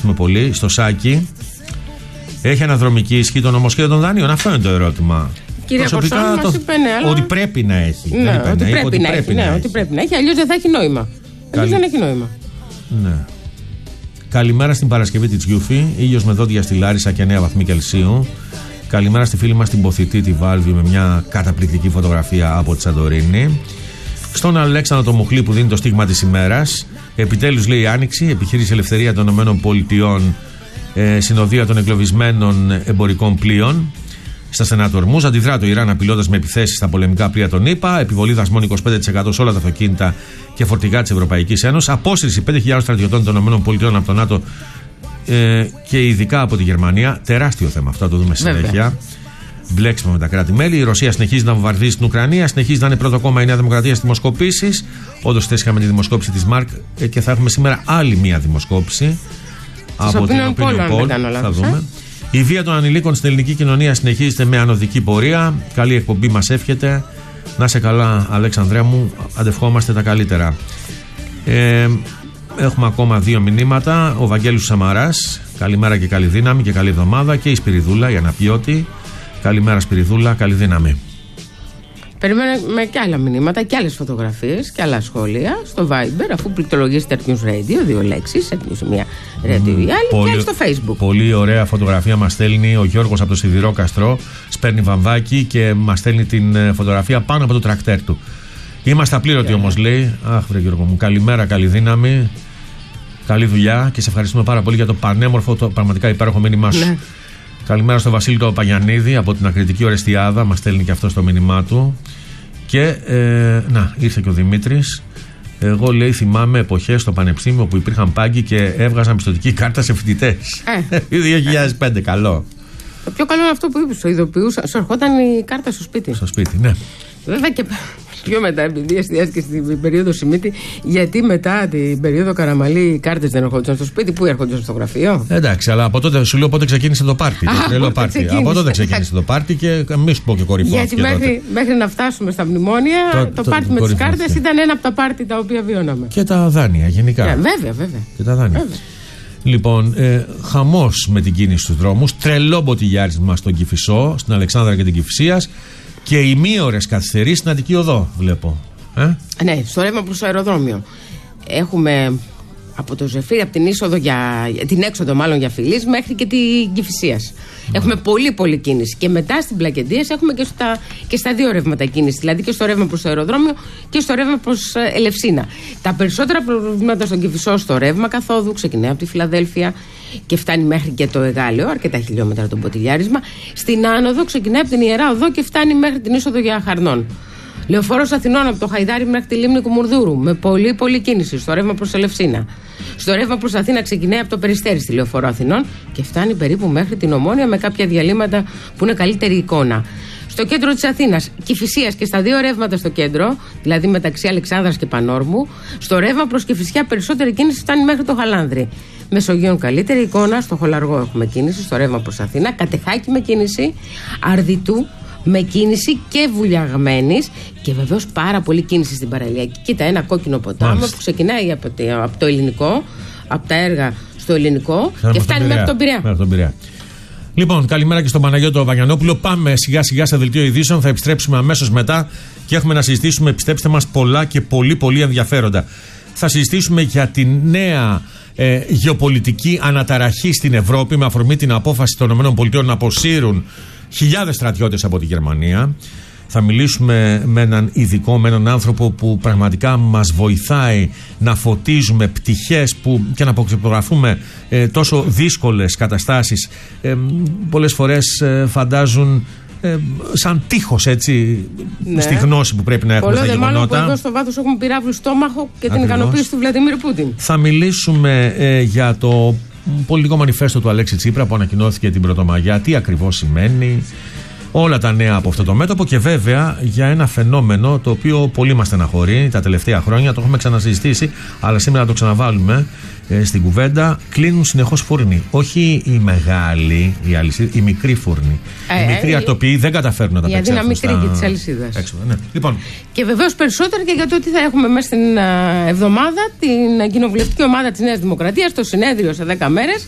ευχαριστήσουμε πολύ. Στο Σάκη. Έχει αναδρομική ισχύ το νομοσχέδιο των δανείων? Αυτό είναι το ερώτημα. Κύριε Κορσόν, μας είπε ναι, αλλά... ότι πρέπει να έχει. Ναι, ότι πρέπει να έχει, αλλιώς δεν θα έχει νόημα. Αλλιώς δεν έχει νόημα. Ναι. Καλημέρα στην Παρασκευή της Γιούφη. Ήλιος με δόντια στη Λάρισα και 9 βαθμοί Κελσίου. Καλημέρα στη φίλη μας την Ποθητή τη Βάλβη με μια καταπληκτική φωτογραφία από τη Σαντορίνη. Στον Αλέξανδρο το Μουχλή που δίνει το στίγμα της ημέρας. Επιτέλους λέει Άνοιξη, επιχείρηση Ελευθερία των ΗΠΑ, συνοδεία των εγκλωβισμένων εμπορικών πλοίων. Στα στενά του Ορμούζ, αντιδρά το Ιράν απειλώντας με επιθέσεις στα πολεμικά πλοία των ΗΠΑ, επιβολή δασμών 25% σε όλα τα αυτοκίνητα και φορτηγά της Ευρωπαϊκής Ένωσης, απόσυρση 5.000 στρατιωτών των ΗΠΑ από το ΝΑΤΟ και ειδικά από τη Γερμανία. Τεράστιο θέμα αυτό, το δούμε συνέχεια. Μπλέξιμο με τα κράτη-μέλη. Η Ρωσία συνεχίζει να βομβαρδίζει την Ουκρανία, συνεχίζει να είναι πρώτο κόμμα η Νέα Δημοκρατία στις δημοσκοπήσεις. Όντως, χθες είχαμε τη δημοσκόπηση της Μάρκ και θα έχουμε σήμερα άλλη μία δημοσκόπηση από την Opinion Poll. Θα δούμε. Η βία των ανηλίκων στην ελληνική κοινωνία συνεχίζεται με ανωδική πορεία. Καλή εκπομπή μας εύχεται. Να είσαι καλά, Αλέξανδρέ μου. Αντευχόμαστε τα καλύτερα. Έχουμε ακόμα 2 μηνύματα. Ο Βαγγέλης Σαμαράς. Καλημέρα και καλή δύναμη και καλή εβδομάδα. Και η Σπυριδούλα, η Αναπιώτη. Καλημέρα, Σπυριδούλα. Καλή δύναμη. Περιμένουμε και άλλα μηνύματα και άλλες φωτογραφίες και άλλα σχόλια στο Viber, αφού πληκτρολογήσετε News Radio, 2 λέξεις, News μία Radio ή άλλη, και στο Facebook. Πολύ ωραία φωτογραφία μας στέλνει ο Γιώργος από το Σιδηρόκαστρο, σπέρνει βαμβάκι και μας στέλνει την φωτογραφία πάνω από το τρακτέρ του. Είμαστε απλήρωτοι όμως, λέει. Αχ, βρε Γιώργο μου, καλημέρα, καλή δύναμη, καλή δουλειά και σε ευχαριστούμε πάρα πολύ για το πανέμορφο, το πραγματικά υπέροχο μήνυμά σου. Ναι. Καλημέρα στο Βασίλη το Παγιανίδη από την Ακριτική Ορεστιάδα, μας στέλνει και αυτό στο μήνυμά του. Και να, ήρθε και ο Δημήτρης. Εγώ, λέει, θυμάμαι εποχές στο πανεπιστήμιο που υπήρχαν πάγκοι και έβγαζαν πιστωτική κάρτα σε φοιτητές. 2005, καλό. Το πιο καλό είναι αυτό που είπες, στο ειδοποιούσα. Σου ερχόταν η κάρτα στο σπίτι. Στο σπίτι, ναι. Βέβαια και πιο μετά, επειδή εστιάστηκε στην περίοδο Σιμίτη, γιατί μετά την περίοδο Καραμαλή οι κάρτες δεν ερχόντουσαν στο σπίτι, πού έρχονταν στο γραφείο. Εντάξει, αλλά από τότε σου λέω πότε ξεκίνησε το πάρτι. Από τότε ξεκίνησε το πάρτι και μη σου πω και κορυφαίο. Γιατί μέχρι να φτάσουμε στα μνημόνια, το πάρτι με τις κάρτες ήταν ένα από τα πάρτι τα οποία βιώναμε. Και τα δάνεια γενικά. Βέβαια. Και τα δάνεια. Λοιπόν, χαμός με την κίνηση στους δρόμους, τρελό μποτιλιάρισμα στον Κηφισό, στην Αλεξάνδρα και την Κηφισίας. Και ημίωρες καθυστερήσεις στην Αττική Οδό, βλέπω. Ναι, στο ρεύμα προς το αεροδρόμιο. Έχουμε από το Ζεφύρι, από την είσοδο την έξοδο μάλλον για Φιλής, μέχρι και την Κηφισίας. Έχουμε πολύ κίνηση. Και μετά στην Πλακεντίας έχουμε και στα 2 ρεύματα κίνηση. Δηλαδή και στο ρεύμα προς το αεροδρόμιο και στο ρεύμα προς Ελευσίνα. Τα περισσότερα προβλήματα στον Κηφισό στο ρεύμα καθόδου ξεκινάει από τη Φιλαδέλφια και φτάνει μέχρι και το Εγάλεο, αρκετά χιλιόμετρα το μποτιλιάρισμα. Στην άνοδο ξεκινάει από την Ιερά Οδό και φτάνει μέχρι την είσοδο για Χαρνών. Λεωφόρος Αθηνών από το Χαϊδάρι μέχρι τη λίμνη Κουμουρδούρου με πολύ κίνηση στο ρεύμα προς Ελευσίνα. Στο ρεύμα προς Αθήνα ξεκινάει από το Περιστέρι στη Λεωφόρο Αθηνών και φτάνει περίπου μέχρι την Ομόνια με κάποια διαλύματα που είναι καλύτερη εικόνα. Στο κέντρο της Αθήνας, Κηφισίας και στα 2 ρεύματα στο κέντρο, δηλαδή μεταξύ Αλεξάνδρας και Πανόρμου, στο ρεύμα προς Κηφισιά περισσότερη κίνηση φτάνει μέχρι το Χαλάνδρη. Μεσογείων καλύτερη εικόνα, στο Χολαργό έχουμε κίνηση, στο ρεύμα προς Αθήνα, Κατεχάκη με κίνηση, Αρδιτού με κίνηση και Βουλιαγμένης και βεβαίως πάρα πολύ κίνηση στην παραλιακή. Κοίτα, ένα κόκκινο ποτάμι που ξεκινάει από το ελληνικό, από τα έργα στο ελληνικό και φτάνει μέχρι τον Πειραιά. Λοιπόν, καλημέρα και στον Παναγιώτο Βαγιανόπουλο. Πάμε σιγά σιγά σε δελτίο ειδήσεων. Θα επιστρέψουμε αμέσως μετά και έχουμε να συζητήσουμε, πιστέψτε μας, πολλά και πολύ ενδιαφέροντα. Θα συζητήσουμε για τη νέα γεωπολιτική αναταραχή στην Ευρώπη με αφορμή την απόφαση των ΗΠΑ να αποσύρουν χιλιάδες στρατιώτες από τη Γερμανία. Θα μιλήσουμε με έναν ειδικό, με έναν άνθρωπο που πραγματικά μας βοηθάει να φωτίζουμε πτυχές και να αποκρυπτογραφούμε τόσο δύσκολες καταστάσεις. Πολλές φορές φαντάζουν σαν τείχος, έτσι, στη γνώση που πρέπει να έχουμε στα γεγονότα. Μάλλον που εδώ στο βάθος έχουμε πυράβλου στόμαχο και την ικανοποίηση του Βλαντιμίρ Πούτιν. Θα μιλήσουμε για το πολιτικό μανιφέστο του Αλέξη Τσίπρα που ανακοινώθηκε την Πρωτομαγιά, τι ακριβώς σημαίνει, όλα τα νέα από αυτό το μέτωπο και βέβαια για ένα φαινόμενο το οποίο πολύ μας στεναχωρεί τα τελευταία χρόνια, το έχουμε ξανασυζητήσει, αλλά σήμερα το ξαναβάλουμε στην κουβέντα. Κλείνουν συνεχώς φούρνοι. Όχι οι μεγάλοι, οι μικροί φούρνοι. Οι μικροί αρτοποιοί δεν καταφέρουν να τα παίξουν. Η αδύναμη κρίκη της αλυσίδας. Ναι. Λοιπόν. Και βεβαίως περισσότερο και για το τι θα έχουμε μέσα στην εβδομάδα την κοινοβουλευτική ομάδα της Νέας Δημοκρατίας, το συνέδριο σε 10 μέρες.